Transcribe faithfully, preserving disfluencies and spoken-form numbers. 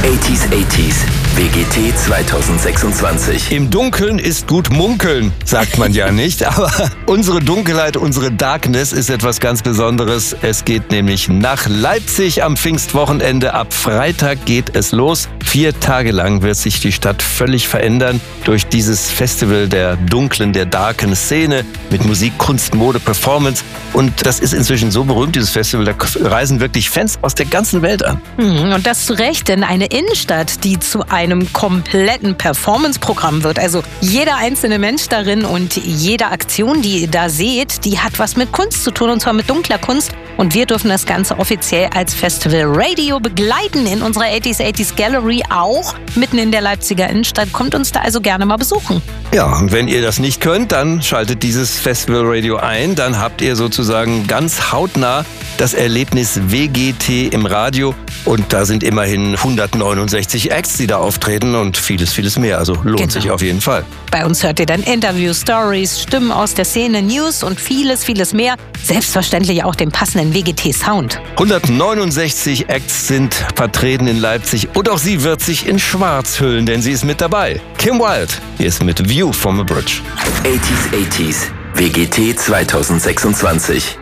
achtziger achtziger W G T zweitausendsechsundzwanzig. Im Dunkeln ist gut munkeln, sagt man ja nicht. Aber unsere Dunkelheit, unsere Darkness ist etwas ganz Besonderes. Es geht nämlich nach Leipzig am Pfingstwochenende. Ab Freitag geht es los. Vier Tage lang wird sich die Stadt völlig verändern durch dieses Festival der dunklen, der darken Szene mit Musik, Kunst, Mode, Performance. Und das ist inzwischen so berühmt, dieses Festival. Da reisen wirklich Fans aus der ganzen Welt an. Und das zu Recht, denn eine Innenstadt, die zu einem kompletten Performance-Programm wird. Also jeder einzelne Mensch darin und jede Aktion, die ihr da seht, die hat was mit Kunst zu tun, und zwar mit dunkler Kunst. Und wir dürfen das Ganze offiziell als Festival Radio begleiten in unserer achtziger achtziger Gallery, auch mitten in der Leipziger Innenstadt. Kommt uns da also gerne mal besuchen. Ja, und wenn ihr das nicht könnt, dann schaltet dieses Festival Radio ein. Dann habt ihr sozusagen ganz hautnah das Erlebnis W G T im Radio. Und da sind immerhin hundertneunundsechzig Acts, die da auftreten, und vieles, vieles mehr. Also lohnt Genau. sich auf jeden Fall. Bei uns hört ihr dann Interviews, Stories, Stimmen aus der Szene, News und vieles, vieles mehr. Selbstverständlich auch den passenden W G T-Sound. hundertneunundsechzig Acts sind vertreten in Leipzig, und auch sie wird sich in Schwarz hüllen, denn sie ist mit dabei. Kim Wilde, hier ist mit View from a Bridge. achtziger achtziger W G T zweitausendsechsundzwanzig.